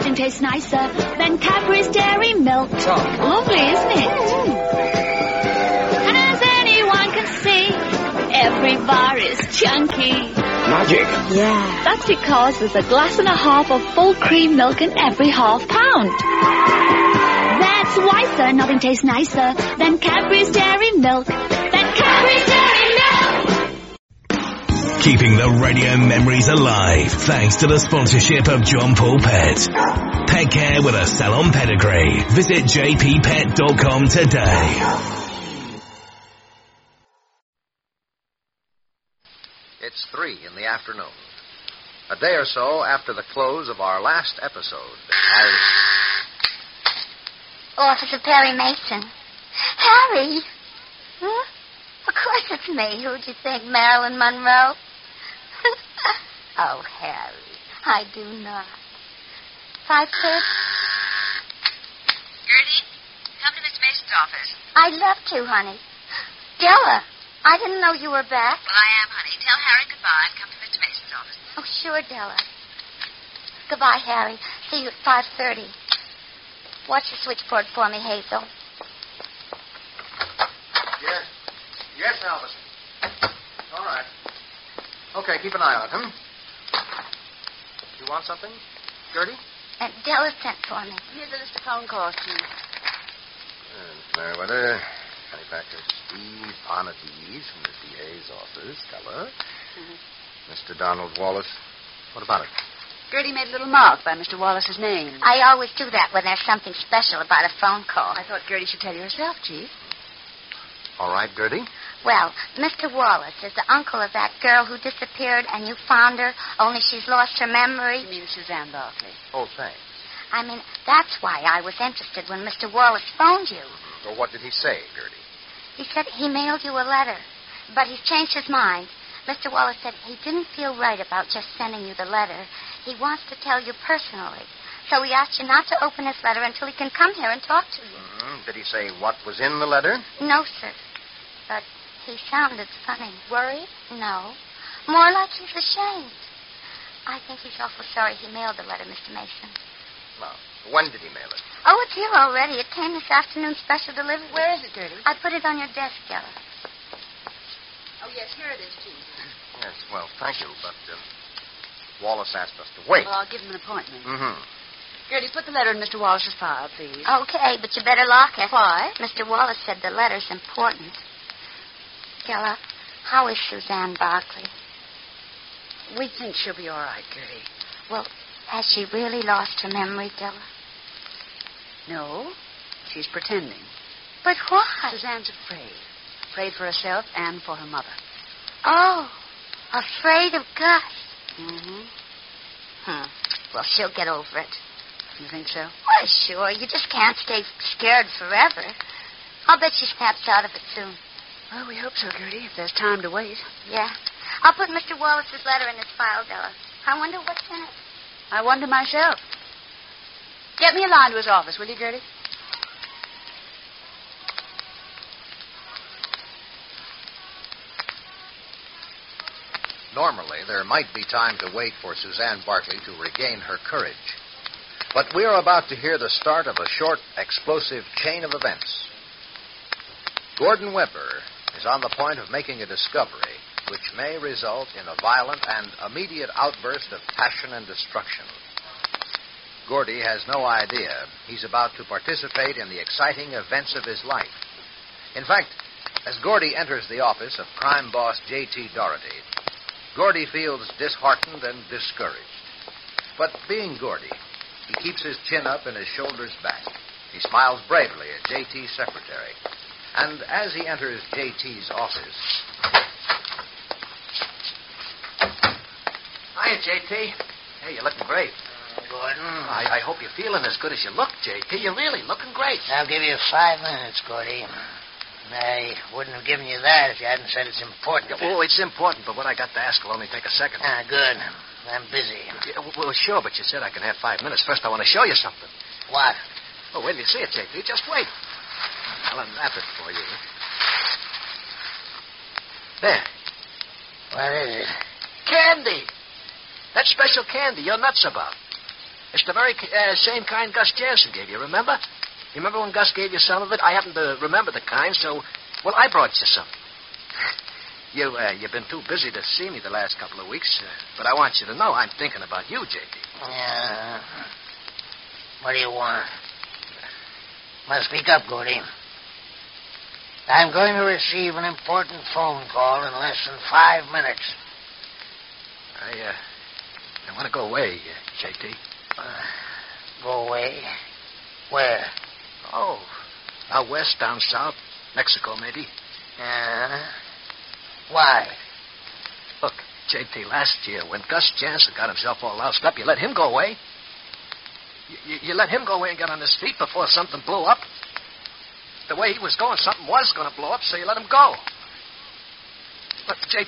nothing tastes nicer than Cadbury's Dairy Milk. Lovely, isn't it? And as anyone can see, every bar is chunky. Magic. Yeah. That's because there's a glass and a half of full cream milk in every half pound. That's why, sir, nothing tastes nicer than Cadbury's Dairy Milk. Cadbury's Dairy Milk! Keeping the radio memories alive thanks to the sponsorship of John Paul Pet. Pet care with a salon pedigree. Visit jppet.com today. It's 3 in the afternoon. A day or so after the close of our last episode, Officer Perry Mason. Harry! Huh? Of course it's me. Who'd you think, Marilyn Monroe? Oh, Harry, I do not. 5 kids? Gertie, come to Mr. Mason's office. I'd love to, honey. Della, I didn't know you were back. Well, I am, honey. Tell Harry goodbye and come to Mr. Mason's office. Oh, sure, Della. Goodbye, Harry. See you at 5:30. Watch the switchboard for me, Hazel. Yes. Yes, Elvis. All right. Okay, keep an eye on him. You want something, Gertie? Della sent for me. Here's a list of phone calls, please. Merriweather, Honeypacker Steve, Ponadise from the DA's office, Della. Mr. Donald Wallace. What about it? Gertie made a little mark by Mr. Wallace's name. I always do that when there's something special about a phone call. I thought Gertie should tell you herself, Chief. All right, Gertie. Well, Mr. Wallace is the uncle of that girl who disappeared and you found her, only she's lost her memory. You mean Suzanne Barkley? Oh, thanks. I mean, that's why I was interested when Mr. Wallace phoned you. So what did he say, Gertie? He said he mailed you a letter, but he's changed his mind. Mr. Wallace said he didn't feel right about just sending you the letter. He wants to tell you personally. So he asked you not to open his letter until he can come here and talk to you. Did he say what was in the letter? No, sir. But he sounded funny. Worried? No. More like he's ashamed. I think he's awful sorry he mailed the letter, Mr. Mason. Well, when did he mail it? Oh, it's here already. It came this afternoon, special delivery. Where is it, Gertie? I put it on your desk, Della. Oh, yes, here it is, Chief. Yes, well, thank you, but Wallace asked us to wait. Well, I'll give him an appointment. Mm-hmm. Gertie, put the letter in Mr. Wallace's file, please. Okay, but you better lock it. Why? Mr. Wallace said the letter's important. Della, how is Suzanne Barkley? We think she'll be all right, Gertie. Well, has she really lost her memory, Della? No, she's pretending. But why? Suzanne's afraid. Afraid for herself and for her mother. Oh, afraid of Gus. Mm-hmm. Well, she'll get over it. You think so? Why, sure. You just can't stay scared forever. I'll bet she snaps out of it soon. Well, we hope so, Gertie, if there's time to wait. Yeah. I'll put Mr. Wallace's letter in his file, Della. I wonder what's in it. I wonder myself. Get me a line to his office, will you, Gertie? Normally, there might be time to wait for Suzanne Barkley to regain her courage. But we are about to hear the start of a short, explosive chain of events. Gordon Webber is on the point of making a discovery which may result in a violent and immediate outburst of passion and destruction. Gordy has no idea he's about to participate in the exciting events of his life. In fact, as Gordy enters the office of crime boss J.T. Doherty, Gordy feels disheartened and discouraged. But being Gordy, he keeps his chin up and his shoulders back. He smiles bravely at J.T.'s secretary. And as he enters J.T.'s office... Hiya, J.T. Hey, you're looking great. Gordon. I hope you're feeling as good as you look, J.T. You're really looking great. I'll give you 5 minutes, Gordy. I wouldn't have given you that if you hadn't said it's important. Oh, it's important, but what I got to ask will only take a second. Good. I'm busy. Yeah, well, sure, but you said I can have 5 minutes. First, I want to show you something. What? Oh, wait till you see it, J.T. Just wait. I'll unwrap it for you. There. What is it? Candy. That special candy you're nuts about. It's the very same kind Gus Jansen gave you, remember? You remember when Gus gave you some of it? I happen to remember the kind, so, well, I brought you some. You've been too busy to see me the last couple of weeks, but I want you to know I'm thinking about you, J.P. Yeah. What do you want? Well, speak up, Gordy. I'm going to receive an important phone call in less than 5 minutes. I want to go away, J.T. Go away? Where? Oh, out west, down south, Mexico, maybe. Why? Look, J.T., last year, when Gus Jansen got himself all loused up, you let him go away. You let him go away and get on his feet before something blew up. The way he was going, something was going to blow up, so you let him go. But, J.T.,